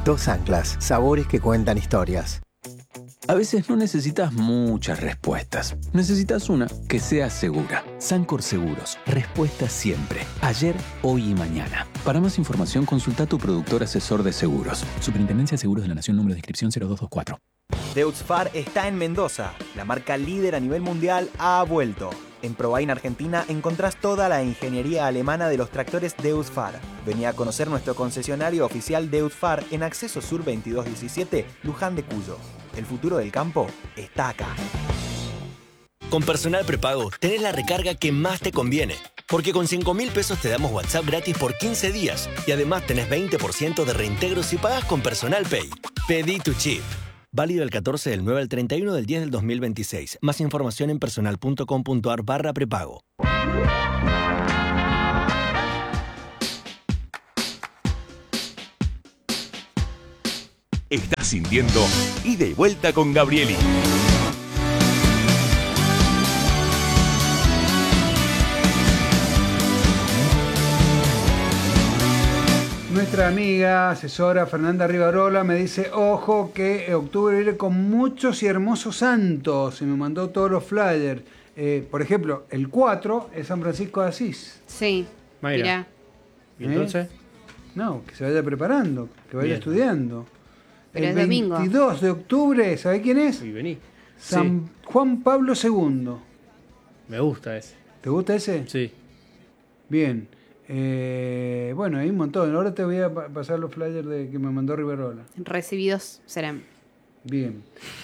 Dos anclas, sabores que cuentan historias. A veces no necesitas muchas respuestas. Necesitas una que sea segura. Sancor Seguros. Respuesta siempre. Ayer, hoy y mañana. Para más información, consulta a tu productor asesor de seguros. Superintendencia de Seguros de la Nación, número de inscripción 0224. Deutz-Fahr está en Mendoza. La marca líder a nivel mundial ha vuelto. En Probain Argentina encontrás toda la ingeniería alemana de los tractores Deutz-Fahr. Vení a conocer nuestro concesionario oficial Deutz-Fahr en Acceso Sur 2217, Luján de Cuyo. El futuro del campo está acá. Con Personal Prepago tenés la recarga que más te conviene. Porque con 5.000 pesos te damos WhatsApp gratis por 15 días. Y además tenés 20% de reintegro si pagás con Personal Pay. Pedí tu chip. Válido el 14 del 9 al 31 del 10 del 2026. Más información en personal.com.ar/prepago. Estás sintiendo Ida y Vuelta con Gabrieli. Nuestra amiga, asesora Fernanda Rivarola me dice, ojo que octubre viene con muchos y hermosos santos, y me mandó todos los flyers. Por ejemplo, el 4 es San Francisco de Asís. Sí, mira. ¿Y entonces? No, que se vaya preparando, que vaya estudiando. Pero el es domingo. 22 de octubre, ¿sabe quién es? Y vení. San Juan Pablo II. Me gusta ese. ¿Te gusta ese? Sí. Bien. Bueno, hay un montón. Ahora te voy a pasar los flyers que me mandó Rivarola. Recibidos serán. Bien.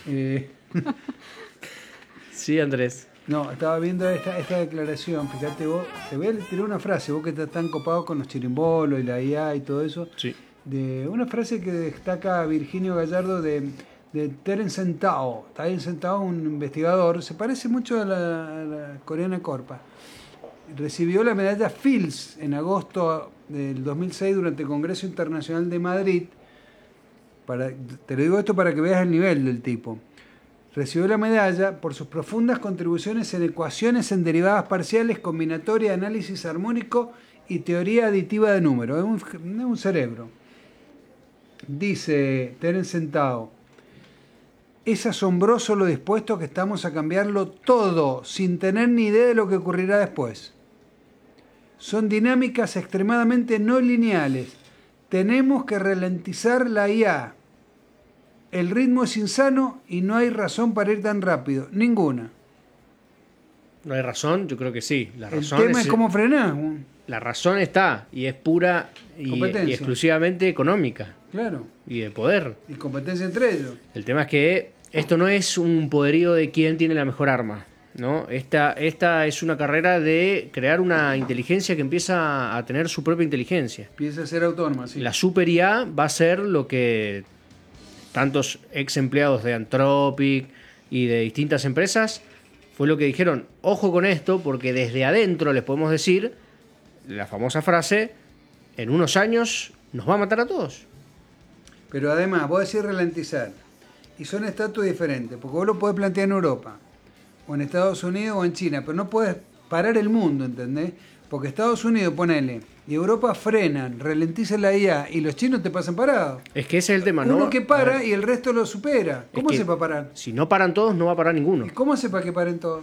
Sí, Andrés. No, estaba viendo esta declaración. Fíjate vos, te voy a tirar una frase, vos que estás tan copado con los chirimbolos y la IA y todo eso. Sí. De una frase que destaca Virginio Gallardo de Terence Tao. Terence Tao, un investigador, se parece mucho a la coreana Corpa. Recibió la medalla Fields en agosto del 2006 durante el Congreso Internacional de Madrid. Te lo digo esto para que veas el nivel del tipo. Recibió la medalla por sus profundas contribuciones en ecuaciones en derivadas parciales, combinatoria, análisis armónico y teoría aditiva de números. Es un cerebro. Dice Terence Tao, es asombroso lo dispuestos que estamos a cambiarlo todo sin tener ni idea de lo que ocurrirá después. Son dinámicas extremadamente no lineales. Tenemos que ralentizar la IA. El ritmo es insano y no hay razón para ir tan rápido. Ninguna. ¿No hay razón? Yo creo que sí. El tema es cómo frenar. La razón está y es pura y exclusivamente económica. Claro. Y de poder. Y competencia entre ellos. El tema es que esto no es un poderío de quién tiene la mejor arma, ¿no? Esta es una carrera de crear una inteligencia que empieza a tener su propia inteligencia. Empieza a ser autónoma, sí. La super IA va a ser lo que tantos ex empleados de Anthropic y de distintas empresas fue lo que dijeron, ojo con esto, porque desde adentro les podemos decir la famosa frase, en unos años nos va a matar a todos. Pero además, vos decís ralentizar, y son estatus diferentes, porque vos lo podés plantear en Europa, o en Estados Unidos o en China, pero no podés parar el mundo, ¿entendés? Porque Estados Unidos, ponele, y Europa frenan, ralentizan la IA, y los chinos te pasan parados. Es que ese es el tema, ¿no? Uno que para y el resto lo supera. ¿Cómo hace para parar? Si no paran todos, no va a parar ninguno. ¿Y cómo hace para que paren todos?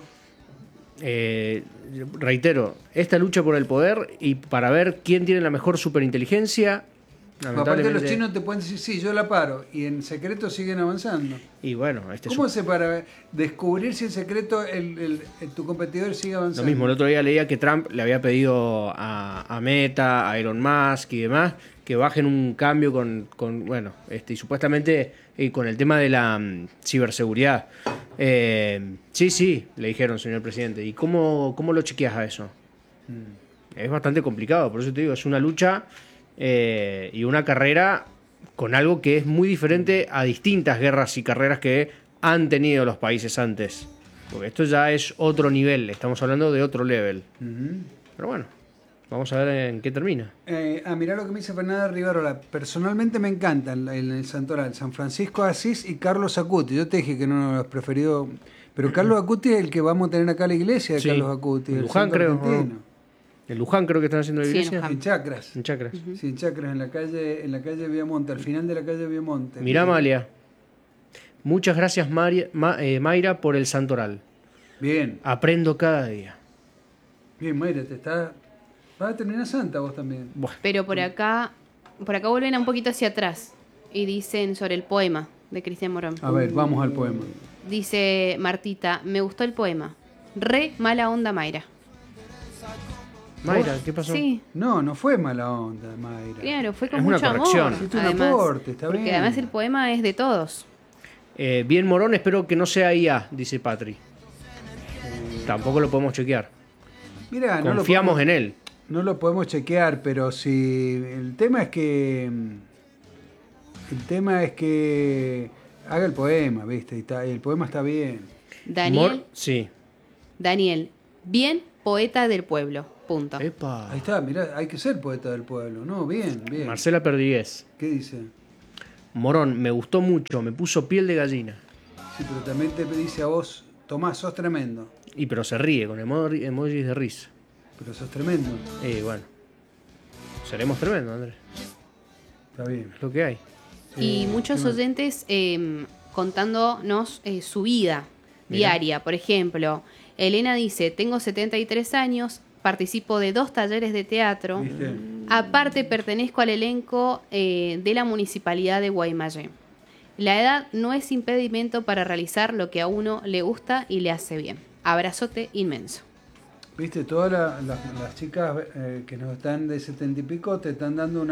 Reitero, esta lucha por el poder y para ver quién tiene la mejor superinteligencia. Aparte los chinos te pueden decir, sí, yo la paro, y en secreto siguen avanzando. Y bueno, ¿cómo hace para descubrir si en secreto tu competidor sigue avanzando? Lo mismo, el otro día leía que Trump le había pedido a Meta, a Elon Musk y demás, que bajen un cambio con y supuestamente con el tema de la ciberseguridad. Sí, le dijeron, señor presidente. ¿Y cómo lo chequeas a eso? Es bastante complicado, por eso te digo, es una lucha y una carrera con algo que es muy diferente a distintas guerras y carreras que han tenido los países antes. Porque esto ya es otro nivel, estamos hablando de otro level. Pero bueno, vamos a ver en qué termina. Mirá lo que me dice Fernanda Rivarola. Personalmente me encantan el santoral, San Francisco de Asís y Carlos Acuti. Yo te dije que no los preferido, pero Carlos Acuti es el que vamos a tener acá a la iglesia de Carlos Acuti. Luján, creo. En Luján creo que están haciendo la Sí, en iglesia. Luján. En Chacras. En Chacras. Sí, en Chacras, en la calle Viamonte, al final de la calle Viamonte. Mirá, Amalia. Muchas gracias, Mayra, por el santoral. Bien, Aprendo cada día. bien, Mayra, vas a terminar santa vos también. Bueno, Pero por acá vuelven un poquito hacia atrás y dicen sobre el poema de Cristian Morón. A ver, vamos al poema. Dice Martita, me gustó el poema. Re mala onda, Mayra. Mayra, ¿qué pasó? Sí, No fue mala onda, Mayra. claro, fue con Es una mucho corrección. amor. Hiciste un además, aporte, está porque bien. además el poema es de todos. Bien, Morón, espero que no sea IA, dice Patri. Tampoco lo podemos chequear. Mirá, Confiamos en él. No lo podemos chequear, pero si el tema es que haga el poema, ¿viste? Y el poema está bien. Daniel, Sí. Daniel, bien poeta del pueblo. Punto. Epa. Ahí está, mirá, hay que ser poeta del pueblo, ¿no? Bien, bien. Marcela Perdigués. ¿Qué dice? Morón, me gustó mucho, me puso piel de gallina. Sí, pero también te dice a vos, Tomás, sos tremendo. Y pero se ríe con emojis de risa. Pero sos tremendo. Bueno. Seremos tremendos, Andrés. Está bien. Es lo que hay. Y muchos oyentes contándonos su vida diaria. Por ejemplo, Elena dice, tengo 73 años, participo de 2 talleres de teatro. ¿Viste? Aparte, pertenezco al elenco de la Municipalidad de Guaymallé. La edad no es impedimento para realizar lo que a uno le gusta y le hace bien. Abrazote inmenso. ¿Viste? Todas las chicas que nos están de 70 y pico te están dando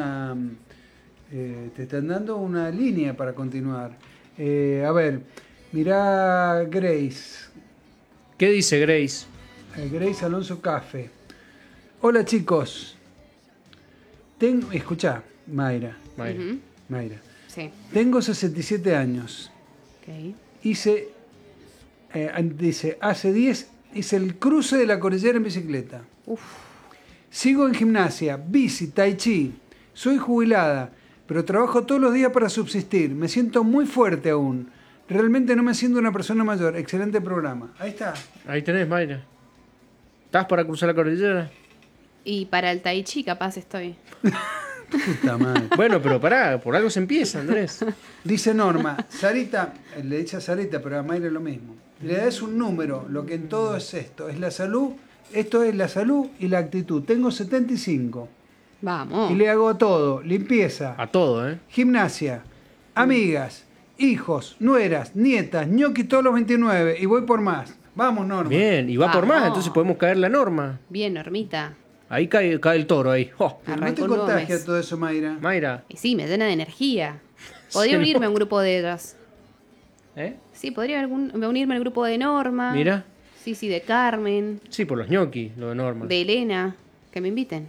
una línea para continuar. A ver, mirá Grace. ¿Qué dice Grace? Grace Alonso Cafe. Hola chicos. Escuchá, Mayra. Mayra. Ujú. Mayra. Sí. Tengo 67 años. Ok. Dice, hace 10 hice el cruce de la cordillera en bicicleta. Uf. Sigo en gimnasia, bici, tai chi. Soy jubilada, pero trabajo todos los días para subsistir. Me siento muy fuerte aún. Realmente no me siento una persona mayor. Excelente programa. Ahí está. Ahí tenés, Mayra. ¿Estás para cruzar la cordillera? Y para el tai chi capaz estoy. Puta madre. Bueno, pero pará, por algo se empieza, Andrés. Dice Norma, Sarita, le dice a Sarita, pero a Mayra es lo mismo. Le das un número, lo que en todo es esto. Es la salud, esto es la salud y la actitud. Tengo 75 Vamos. y le hago todo. Limpieza, A todo, ¿eh? gimnasia, amigas, hijos, nueras, nietas, ñoqui todos los 29 y voy por más. Vamos, Norma. Bien, y va por más, Vamos. entonces podemos caer la norma. Bien, Normita. Ahí cae el toro ahí. Oh, Pero no te Arrancó un nuevo contagia mes. todo eso, Mayra. Mayra. Y sí, me llena de energía. Podría Se unirme nota. a un grupo de ellas. ¿Eh? Sí, podría unirme al grupo de Norma. Mira. Sí, de Carmen, Sí, por los ñoquis, lo de Norma. de Elena. Que me inviten.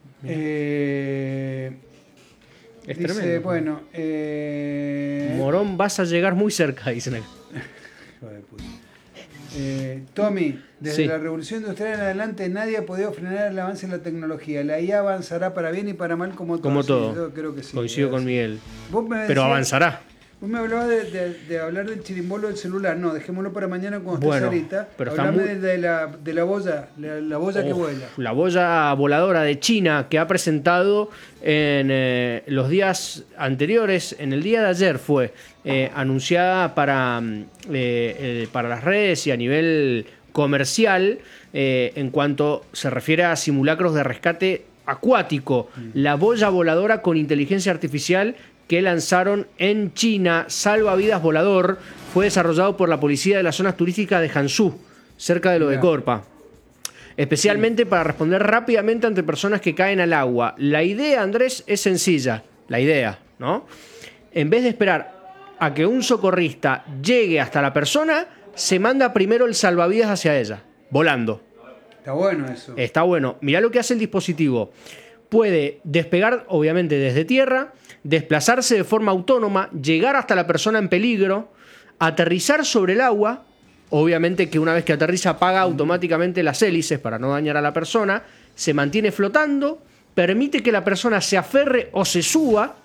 Es Dice, tremendo. bueno, Morón, vas a llegar muy cerca, dicen acá. hijo de puta. Tommy, desde Sí. la revolución industrial en adelante nadie ha podido frenar el avance de la tecnología. La IA avanzará para bien y para mal como todo. Como Sí, todo. yo creo que sí. Coincido es con así. Miguel. Vos me Pero decías- avanzará. Vos me hablabas de hablar del chirimbolo del celular. No, dejémoslo para mañana cuando Bueno, estés ahorita. pero está Hablame muy- de la boya, la boya que Uf, vuela. La boya voladora de China que ha presentado en los días anteriores, en el día de ayer fue anunciada para las redes y a nivel comercial en cuanto se refiere a simulacros de rescate acuático. La boya voladora con inteligencia artificial que lanzaron en China, Salvavidas Volador, fue desarrollado por la policía de las zonas turísticas de Hangzhou, cerca de lo de Mirá. Corpa. Especialmente para responder rápidamente ante personas que caen al agua. La idea, Andrés, es sencilla. La idea, ¿no? En vez de esperar a que un socorrista llegue hasta la persona, se manda primero el salvavidas hacia ella, volando. Está bueno eso. Está bueno. Mirá lo que hace el dispositivo. Puede despegar, obviamente, desde tierra, desplazarse de forma autónoma, llegar hasta la persona en peligro, aterrizar sobre el agua. Obviamente que una vez que aterriza apaga automáticamente las hélices para no dañar a la persona. Se mantiene flotando, permite que la persona se aferre o se suba,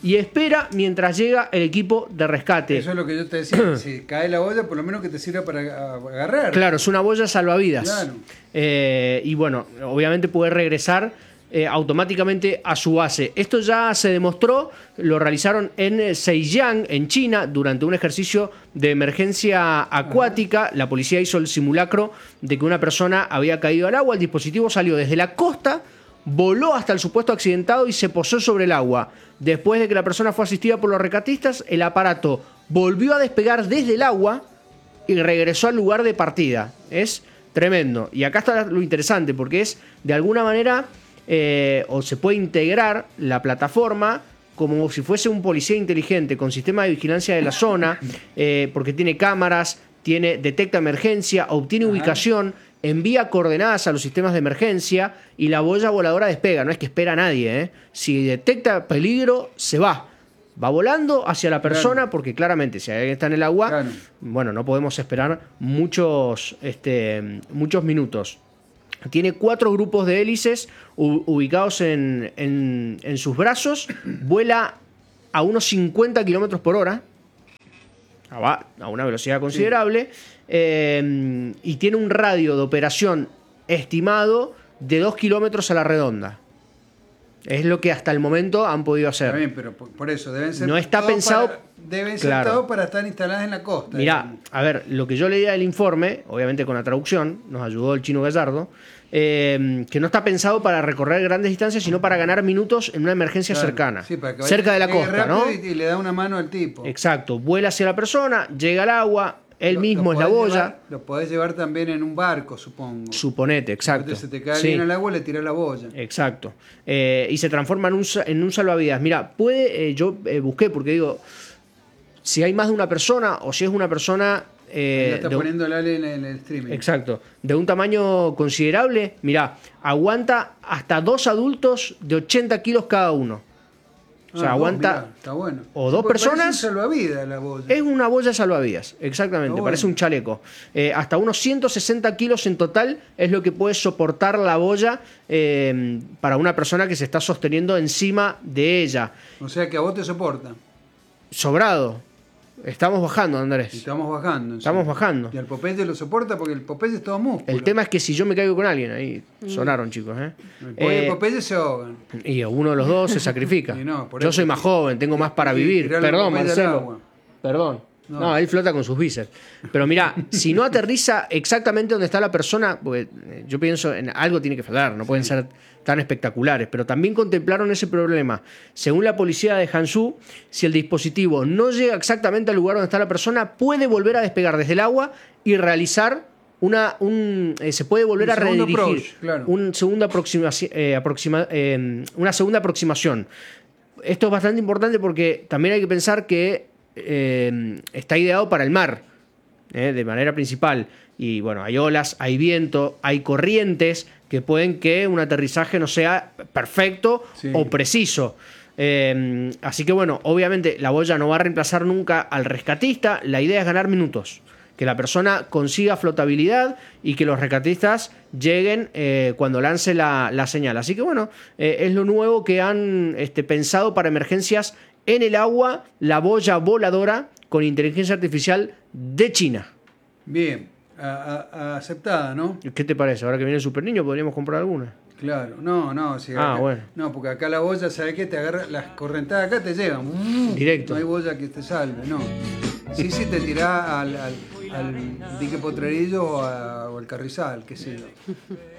y espera mientras llega el equipo de rescate. Eso es lo que yo te decía, si cae la boya, por lo menos que te sirva para agarrar. Claro, es una boya salvavidas. Claro. Y bueno, obviamente puede regresar automáticamente a su base. Esto ya se demostró, lo realizaron en Zhejiang, en China, durante un ejercicio de emergencia acuática. La policía hizo el simulacro de que una persona había caído al agua. El dispositivo salió desde la costa, voló hasta el supuesto accidentado y se posó sobre el agua. Después de que la persona fue asistida por los rescatistas, el aparato volvió a despegar desde el agua y regresó al lugar de partida. Es tremendo. Y acá está lo interesante, porque es, de alguna manera, o se puede integrar la plataforma como si fuese un policía inteligente con sistema de vigilancia de la zona, porque tiene cámaras, detecta emergencia, obtiene ubicación, envía coordenadas a los sistemas de emergencia y la boya voladora despega. No es que espera a nadie, Si detecta peligro, se va volando hacia la persona, porque claramente si alguien está en el agua, bueno, no podemos esperar muchos minutos. Tiene 4 grupos de hélices ubicados en sus brazos. Vuela a unos 50 kilómetros por hora. Va a una velocidad considerable. Y tiene un radio de operación estimado de 2 kilómetros a la redonda. Es lo que hasta el momento han podido hacer. Está bien, pero por eso deben ser. No está pensado. Deben ser todos para estar instaladas en la costa. Mirá, a ver, lo que yo leía del informe, obviamente con la traducción, nos ayudó el chino Gallardo, que no está pensado para recorrer grandes distancias, sino para ganar minutos en una emergencia cercana. Sí, para que cerca de la costa, ¿no? Y le da una mano al tipo. Exacto. Vuela hacia la persona, llega al agua. Él mismo es la boya. Lo podés llevar también en un barco, supongo. Suponete, exacto. Entonces, se te cae bien al agua, le tirás la boya. Exacto. Y se transforma en un salvavidas. Mira, yo busqué porque digo, si hay más de una persona o si es una persona... está poniendo el Ale en el streaming. Exacto. De un tamaño considerable, mira, aguanta hasta 2 adultos de 80 kilos cada uno. O sea, aguanta. Mirá, está bueno. O 2 personas. Es un salvavidas la boya. Es una boya salvavidas, exactamente. Bueno. Parece un chaleco. Hasta unos 160 kilos en total es lo que puede soportar la boya para una persona que se está sosteniendo encima de ella. O sea que a vos te soporta. Sobrado. Estamos bajando, Andrés. Estamos bajando. Estamos bajando. Y al Popeye lo soporta porque el Popeye es todo músculo. El tema es que si yo me caigo con alguien, ahí sonaron, chicos. El Popeye se ahogan. Y uno de los dos se sacrifica. Yo soy más joven, tengo más para vivir. Perdón, Marcelo. Perdón. No, él flota con sus bíceps. Pero mira, si no aterriza exactamente donde está la persona, porque yo pienso en algo tiene que fallar, no pueden ser tan espectaculares, pero también contemplaron ese problema. Según la policía de Hangzhou, si el dispositivo no llega exactamente al lugar donde está la persona, puede volver a despegar desde el agua y realizar se puede volver a redirigir una segunda aproximación. Esto es bastante importante porque también hay que pensar que está ideado para el mar, de manera principal. Y bueno, hay olas, hay viento, hay corrientes que pueden que un aterrizaje no sea perfecto o preciso. Así que bueno, obviamente la boya no va a reemplazar nunca al rescatista. La idea es ganar minutos, que la persona consiga flotabilidad y que los rescatistas lleguen cuando lance la señal. Así que bueno, es lo nuevo que han pensado para emergencias en el agua, la boya voladora con inteligencia artificial de China. Bien, aceptada, ¿no? ¿Qué te parece? Ahora que viene el Super Niño, ¿podríamos comprar alguna? Claro, no. Si bueno. No, porque acá la boya, ¿sabes qué? Te agarra, las correntadas acá te llegan. Directo. No hay boya que te salve, no. Sí, te tirás al dique Potrerillo o al Carrizal, qué sé yo.